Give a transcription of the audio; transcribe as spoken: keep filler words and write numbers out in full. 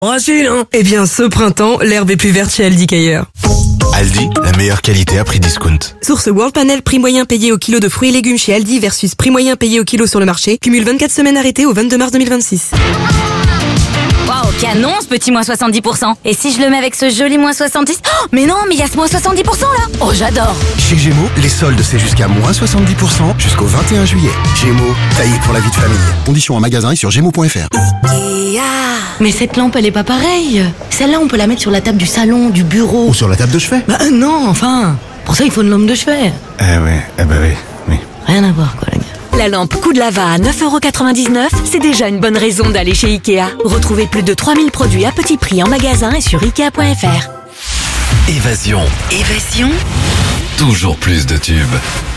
Facile, hein? Eh bien, ce printemps, l'herbe est plus verte chez Aldi qu'ailleurs. Aldi, la meilleure qualité à prix discount. Source World Panel, prix moyen payé au kilo de fruits et légumes chez Aldi versus prix moyen payé au kilo sur le marché. Cumule vingt-quatre semaines arrêtées au vingt-deux mars deux mille vingt-six. Waouh, canon ce petit moins soixante-dix pour cent. Et si je le mets avec ce joli moins soixante-dix? Oh, mais non, mais il y a ce moins soixante-dix pour cent là. Oh, j'adore. Chez Gémeaux, les soldes c'est jusqu'à moins soixante-dix pour cent jusqu'au vingt et un juillet. Gémeaux, taillé pour la vie de famille. Conditions en magasin et sur gémeaux point fr. Mais cette lampe, elle est pas pareille. Celle-là, on peut la mettre sur la table du salon, du bureau. Ou sur la table de chevet. Bah euh, non, enfin. Pour ça, il faut une lampe de chevet. Eh ouais, eh bah oui, oui. Rien à voir, quoi, les gars. La lampe coup de lava à neuf euros quatre-vingt-dix-neuf, c'est déjà une bonne raison d'aller chez Ikea. Retrouvez plus de trois mille produits à petit prix en magasin et sur ikea point fr. Évasion. Évasion. Toujours plus de tubes.